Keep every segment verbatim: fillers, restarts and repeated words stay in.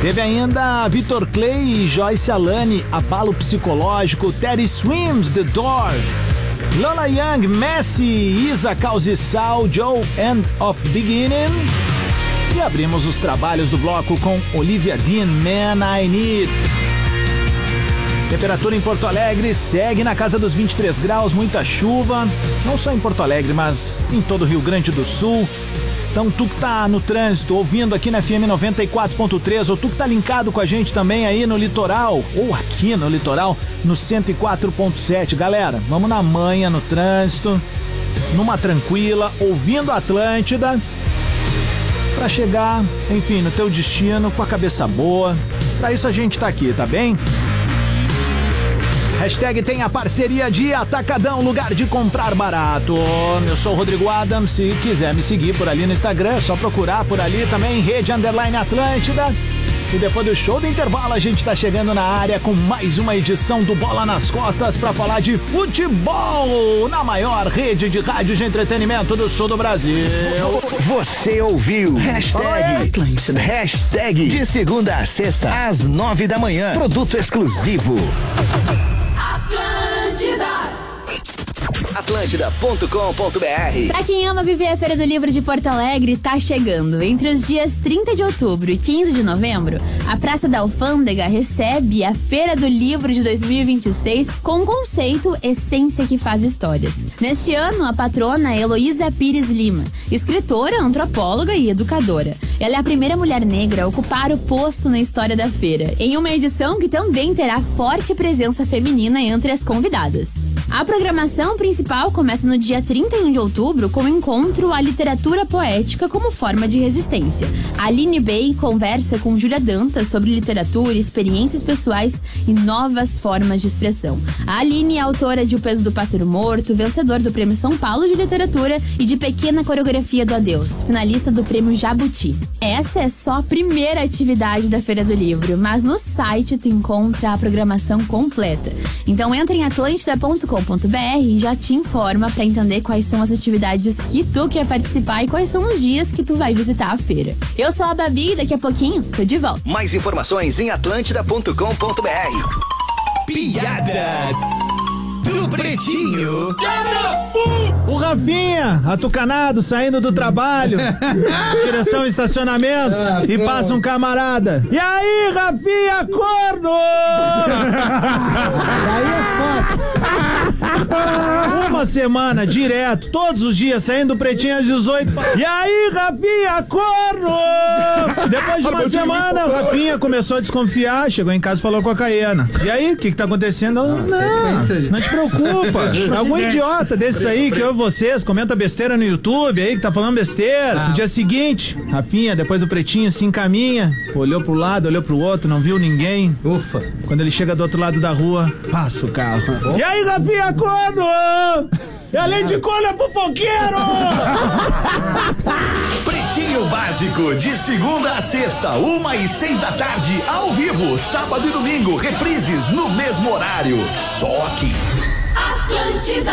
Teve ainda Vitor Clay e Joyce Alane, Abalo Psicológico, Teddy Swims, The Door, Lola Young, Messi, Isa Causissal, Joe, End of Beginning. E abrimos os trabalhos do bloco com Olivia Dean, Man I Need. Temperatura em Porto Alegre segue na casa dos vinte e três graus, muita chuva, não só em Porto Alegre, mas em todo o Rio Grande do Sul. Então tu que tá no trânsito, ouvindo aqui na F M noventa e quatro ponto três, ou tu que tá linkado com a gente também aí no litoral, ou aqui no litoral, no cento e quatro ponto sete. Galera, vamos na manhã no trânsito, numa tranquila, ouvindo a Atlântida, pra chegar, enfim, no teu destino com a cabeça boa. Pra isso a gente tá aqui, tá bem? Hashtag tem a parceria de Atacadão, lugar de comprar barato. Eu sou o Rodrigo Adams, se quiser me seguir por ali no Instagram, é só procurar por ali também, Rede Underline Atlântida. E depois do show do intervalo, a gente tá chegando na área com mais uma edição do Bola nas Costas pra falar de futebol na maior rede de rádio de entretenimento do sul do Brasil. Você ouviu? Hashtag Atlântida. Hashtag de segunda a sexta, às nove da manhã. Produto exclusivo. Atlântida. Atlântida ponto com ponto b r. Pra quem ama viver a Feira do Livro de Porto Alegre, tá chegando. Entre os dias trinta de outubro e quinze de novembro, a Praça da Alfândega recebe a Feira do Livro de dois mil e vinte e seis com o conceito Essência que Faz Histórias. Neste ano, a patrona é Heloísa Pires Lima, escritora, antropóloga e educadora. Ela é a primeira mulher negra a ocupar o posto na história da feira, em uma edição que também terá forte presença feminina entre as convidadas. A programação principal começa no dia trinta e um de outubro com o encontro à literatura poética como forma de resistência. A Aline Bey conversa com Júlia Dantas sobre literatura, experiências pessoais e novas formas de expressão. A Aline é autora de O Peso do Pássaro Morto, vencedor do Prêmio São Paulo de Literatura e de Pequena Coreografia do Adeus, finalista do Prêmio Jabuti. Essa é só a primeira atividade da Feira do Livro, mas no site tu encontra a programação completa. Então entra em atlântida ponto com ponto b r e já te informa para entender quais são as atividades que tu quer participar e quais são os dias que tu vai visitar a feira. Eu sou a Babi e daqui a pouquinho tô de volta. Mais informações em atlântida ponto com ponto b r. Piada do Pretinho. O Rafinha, atucanado, saindo do trabalho, direção estacionamento, e passa um camarada. E aí, Rafinha, corno! Aí é foda. Uma semana, direto, todos os dias, saindo do Pretinho às dezoito. E aí, Rafinha, corno! Depois de uma semana, o Rafinha começou a desconfiar, chegou em casa e falou com a Caiana. E aí, o que que tá acontecendo? Não, não, não te preocupa. Algum idiota desses aí que ouve vocês, comenta besteira no YouTube aí, que tá falando besteira. No dia seguinte, Rafinha, depois do Pretinho, se encaminha, olhou pro lado, olhou pro outro, não viu ninguém. Ufa. Quando ele chega do outro lado da rua, passa o carro. E aí, Rafinha, corno? E além de corno, é fofoqueiro! Pretinho Básico, de segunda a sexta, uma e seis da tarde, ao vivo, sábado e domingo, reprises no mesmo horário. Só aqui. Atlântida.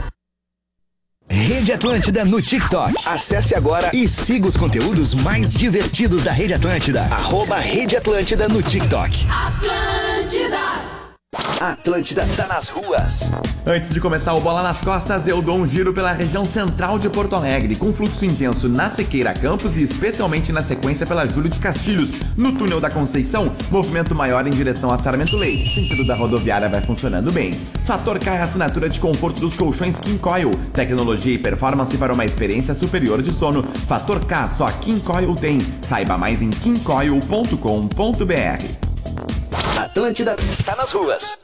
Rede Atlântida no TikTok. Acesse agora e siga os conteúdos mais divertidos da Rede Atlântida. Arroba Rede Atlântida no TikTok. Atlântida. Atlântida tá nas ruas. Antes de começar o Bola nas Costas, eu dou um giro pela região central de Porto Alegre, com fluxo intenso na Sequeira Campos e especialmente na sequência pela Júlio de Castilhos. No túnel da Conceição, movimento maior em direção a Sarmento Leite. O sentido da rodoviária vai funcionando bem. Fator K é a assinatura de conforto dos colchões King Coil. Tecnologia e performance para uma experiência superior de sono. Fator K, só a King Coil tem. Saiba mais em king coil ponto com ponto b r. Atlântida tá nas ruas.